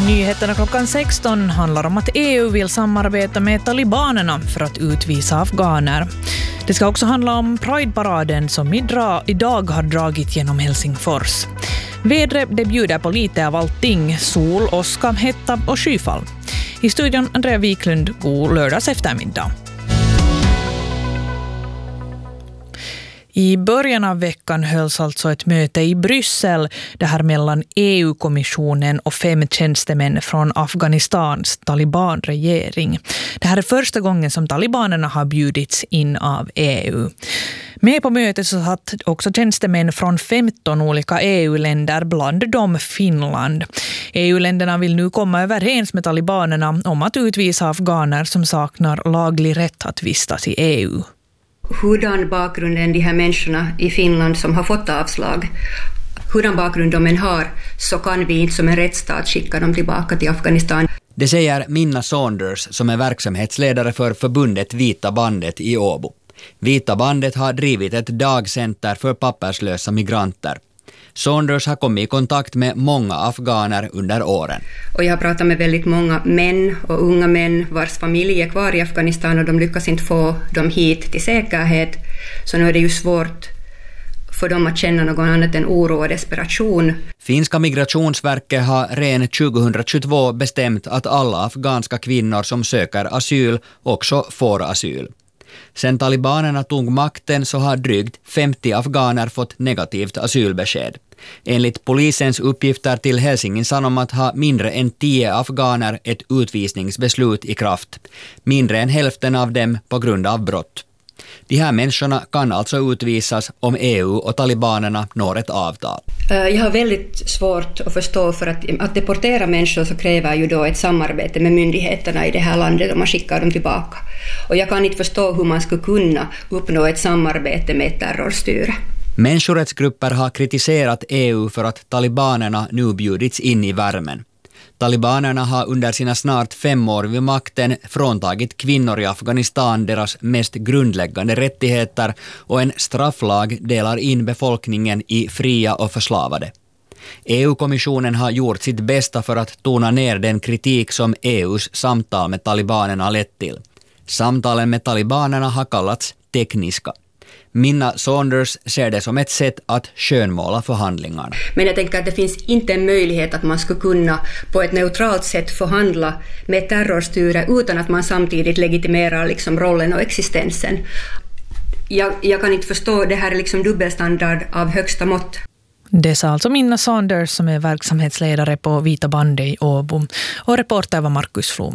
Nyheterna klockan 16 handlar om att EU vill samarbeta med talibanerna för att utvisa afghaner. Det ska också handla om Pride-paraden som idag har dragit genom Helsingfors. Vädret det bjuder på lite av allting, sol, åska, hetta och skyfall. I studion Andrea Wiklund, god lördags eftermiddag. I början av veckan hölls alltså ett möte i Bryssel, det här mellan EU-kommissionen och 5 tjänstemän från Afghanistans talibanregering. Det här är första gången som talibanerna har bjudits in av EU. Med på mötet så satt också tjänstemän från 15 olika EU-länder, bland dem Finland. EU-länderna vill nu komma överens med talibanerna om att utvisa afghaner som saknar laglig rätt att vistas i EU. Hurdan bakgrunden de här människorna i Finland som har fått avslag, hurdan bakgrund de än har, så kan vi inte som en rättsstat skicka dem tillbaka till Afghanistan. Det säger Minna Saunders som är verksamhetsledare för förbundet Vita bandet i Åbo. Vita bandet har drivit ett dagcenter för papperslösa migranter. Saunders har kommit i kontakt med många afghaner under åren. Och jag har pratat med väldigt många män och unga män vars familj är kvar i Afghanistan och de lyckas inte få dem hit till säkerhet. Så nu är det ju svårt för dem att känna någon annat än oro och desperation. Finska migrationsverket har redan 2022 bestämt att alla afghanska kvinnor som söker asyl också får asyl. Sen talibanerna tog makten så har drygt 50 afghaner fått negativt asylbesked. Enligt polisens uppgifter till Helsingin Sanomat har mindre än 10 afghaner ett utvisningsbeslut i kraft. Mindre än hälften av dem på grund av brott. De här människorna kan alltså utvisas om EU och talibanerna når ett avtal. Jag har väldigt svårt att förstå, för att deportera människor så kräver ju då ett samarbete med myndigheterna i det här landet och man skickar dem tillbaka. Och jag kan inte förstå hur man skulle kunna uppnå ett samarbete med ett terrorstyre. Människorättsgrupper har kritiserat EU för att talibanerna nu bjudits in i värmen. Talibanerna har under sina snart 5 år vid makten fråntagit kvinnor i Afghanistan deras mest grundläggande rättigheter och en strafflag delar in befolkningen i fria och förslavade. EU-kommissionen har gjort sitt bästa för att tona ner den kritik som EUs samtal med talibanerna lett till. Samtalen med talibanerna har kallats tekniska. Minna Saunders ser det som ett sätt att skönmåla förhandlingarna. Men jag tänker att det finns inte en möjlighet att man skulle kunna på ett neutralt sätt förhandla med terrorstyre utan att man samtidigt legitimerar liksom rollen och existensen. Jag kan inte förstå, det här är liksom dubbelstandard av högsta mått. Det sa alltså Minna Saunders som är verksamhetsledare på Vita bandet i Åbo. Och reporter var Markus Flom.